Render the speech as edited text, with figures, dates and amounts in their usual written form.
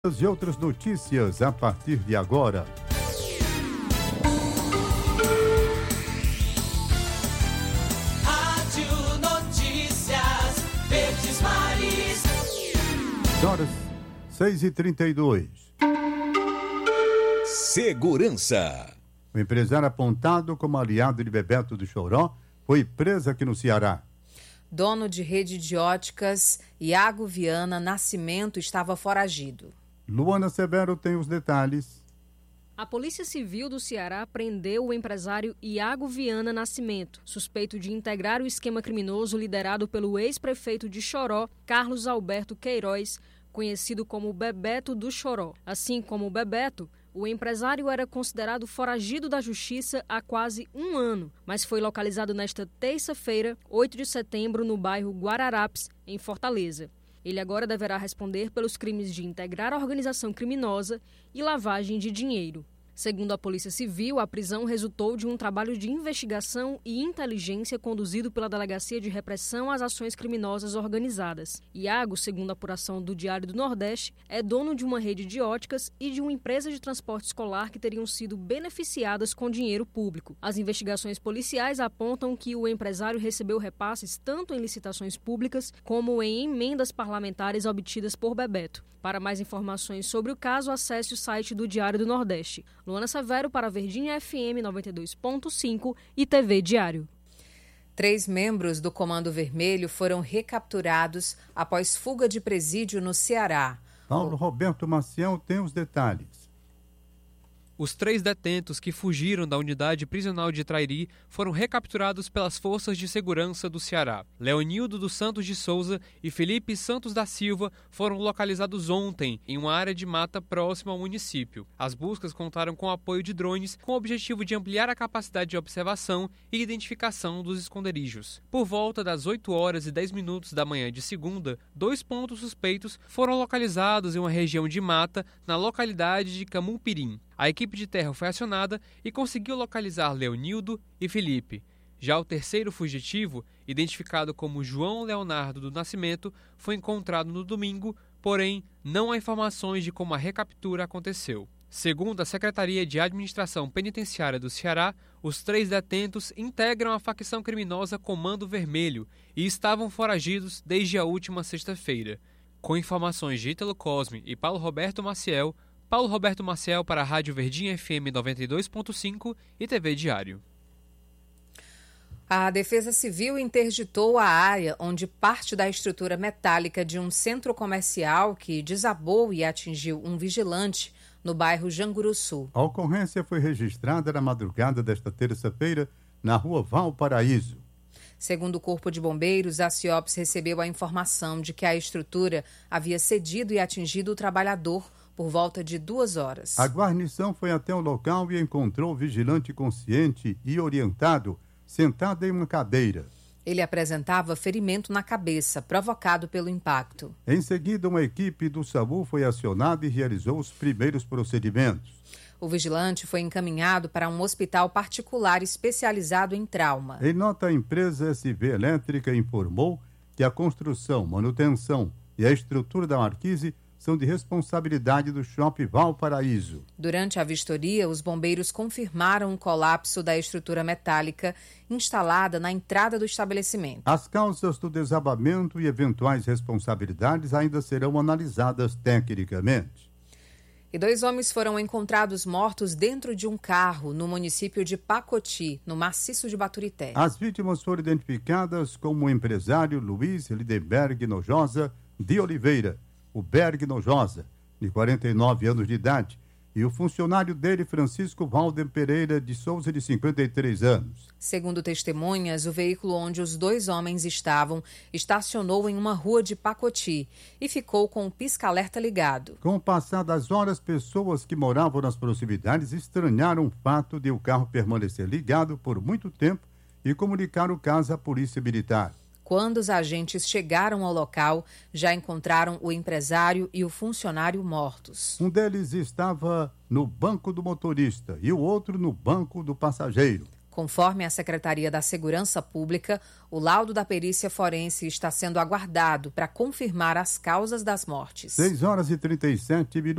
E outras notícias a partir de agora. Rádio Notícias Verdes Mares. Horas 6h32. Segurança. O empresário apontado como aliado de Bebeto do Choró foi preso aqui no Ceará. Dono de rede de óticas, Iago Viana Nascimento, estava foragido. Luana Severo tem os detalhes. A Polícia Civil do Ceará prendeu o empresário Iago Viana Nascimento, suspeito de integrar o esquema criminoso liderado pelo ex-prefeito de Choró, Carlos Alberto Queiroz, conhecido como Bebeto do Choró. Assim como o Bebeto, o empresário era considerado foragido da justiça há quase um ano, mas foi localizado nesta terça-feira, 8 de setembro, no bairro Guararapes, em Fortaleza. Ele agora deverá responder pelos crimes de integrar a organização criminosa e lavagem de dinheiro. Segundo a Polícia Civil, a prisão resultou de um trabalho de investigação e inteligência conduzido pela Delegacia de Repressão às Ações Criminosas Organizadas. Iago, segundo a apuração do Diário do Nordeste, é dono de uma rede de óticas e de uma empresa de transporte escolar que teriam sido beneficiadas com dinheiro público. As investigações policiais apontam que o empresário recebeu repasses tanto em licitações públicas como em emendas parlamentares obtidas por Bebeto. Para mais informações sobre o caso, acesse o site do Diário do Nordeste. Luana Severo para Verdinha FM 92.5 e TV Diário. 3 membros do Comando Vermelho foram recapturados após fuga de presídio no Ceará. Paulo Roberto Maciel tem os detalhes. Os 3 detentos que fugiram da unidade prisional de Trairi foram recapturados pelas forças de segurança do Ceará. Leonildo dos Santos de Souza e Felipe Santos da Silva foram localizados ontem em uma área de mata próxima ao município. As buscas contaram com o apoio de drones com o objetivo de ampliar a capacidade de observação e identificação dos esconderijos. Por volta das 8h10 da manhã de segunda, 2 pontos suspeitos foram localizados em uma região de mata na localidade de Camumpirim. A equipe de terra foi acionada e conseguiu localizar Leonildo e Felipe. Já o terceiro fugitivo, identificado como João Leonardo do Nascimento, foi encontrado no domingo, porém não há informações de como a recaptura aconteceu. Segundo a Secretaria de Administração Penitenciária do Ceará, os 3 detentos integram a facção criminosa Comando Vermelho e estavam foragidos desde a última sexta-feira. Com informações de Ítalo Cosme e Paulo Roberto Maciel para a Rádio Verdinha FM 92.5 e TV Diário. A Defesa Civil interditou a área onde parte da estrutura metálica de um centro comercial que desabou e atingiu um vigilante no bairro Janguruçu. A ocorrência foi registrada na madrugada desta terça-feira na rua Valparaíso. Segundo o Corpo de Bombeiros, a CIOPS recebeu a informação de que a estrutura havia cedido e atingido o trabalhador por volta de 2 horas. A guarnição foi até o local e encontrou o vigilante consciente e orientado, sentado em uma cadeira. Ele apresentava ferimento na cabeça, provocado pelo impacto. Em seguida, uma equipe do SAMU foi acionada e realizou os primeiros procedimentos. O vigilante foi encaminhado para um hospital particular especializado em trauma. Em nota, a empresa SV Elétrica informou que a construção, manutenção e a estrutura da marquise são de responsabilidade do Shopping Valparaíso. Durante a vistoria, os bombeiros confirmaram o colapso da estrutura metálica instalada na entrada do estabelecimento. As causas do desabamento e eventuais responsabilidades ainda serão analisadas tecnicamente. E 2 homens foram encontrados mortos dentro de um carro no município de Pacoti, no maciço de Baturité. As vítimas foram identificadas como o empresário Luiz Lidenberg Nojosa de Oliveira, o Berg Nojosa, de 49 anos de idade, e o funcionário dele, Francisco Valder Pereira de Souza, de 53 anos. Segundo testemunhas, o veículo onde os 2 homens estavam estacionou em uma rua de Pacoti e ficou com o pisca-alerta ligado. Com o passar das horas, pessoas que moravam nas proximidades estranharam o fato de o carro permanecer ligado por muito tempo e comunicaram o caso à Polícia Militar. Quando os agentes chegaram ao local, já encontraram o empresário e o funcionário mortos. Um deles estava no banco do motorista e o outro no banco do passageiro. Conforme a Secretaria da Segurança Pública, o laudo da perícia forense está sendo aguardado para confirmar as causas das mortes. 6 horas e 37 minutos.